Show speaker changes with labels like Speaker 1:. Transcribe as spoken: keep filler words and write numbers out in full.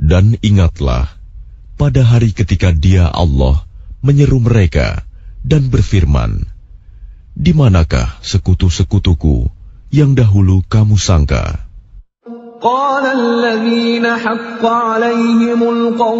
Speaker 1: Dan ingatlah pada hari ketika Dia Allah menyeru mereka dan berfirman, di manakah sekutu-sekutuku yang dahulu kamu sangka?